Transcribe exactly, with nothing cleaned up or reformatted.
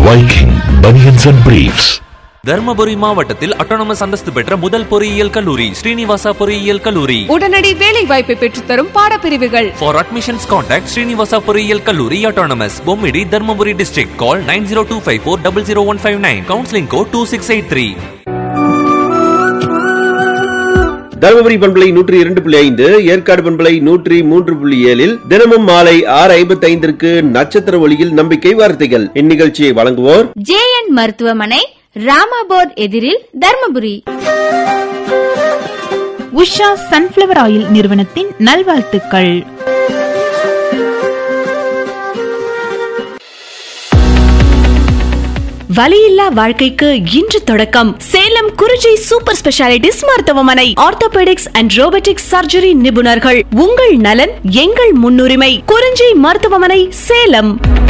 Viking Bunions and Briefs. Dharmapuri மாவட்டத்தில் autonomous அந்தஸ்து பெற்ற முதல் பொறியியல் கல்லூரி ஸ்ரீனிவாசா பொறியியல் கல்லூரி. உடனடி வேலை வாய்ப்பை பெற்றுத்தரும் பாடப்பிரிவுகள். For admissions contact ஸ்ரீனிவாசா பொறியியல் கல்லூரி autonomous Bommidi Dharmapuri district. Call nine zero two five four zero zero one five nine. Counseling code two six eight three. Dharmapuri பண்பலை நூற்றி இரண்டு புள்ளி ஐந்து, ஏற்காடு பண்பலை நூற்றி மூன்று புள்ளி ஏழில் தினமும் மாலை ஆறு ஐம்பத்தி ஐந்திற்கு நட்சத்திர ஒளியில் நம்பிக்கை வார்த்தைகள். இந்நிகழ்ச்சியை வழங்குவோர் ஜே என் மருத்துவமனை, ராமாபோர்ட் எதிரில், தர்மபுரி. உஷா சன்ஃபிளவர் ஆயில் நிறுவனத்தின் நல்வாழ்த்துக்கள். வலியில்லா வாழ்க்கைக்கு இன்று தொடக்கம். சேலம் குறிஞ்சி சூப்பர் ஸ்பெஷாலிட்டிஸ் மருத்துவமனை. ஆர்த்தோபெடிக்ஸ் அண்ட் ரோபோட்டிக்ஸ் சர்ஜரி நிபுணர்கள். உங்கள் நலன் எங்கள் முன்னுரிமை. குறிஞ்சி மருத்துவமனை, சேலம்.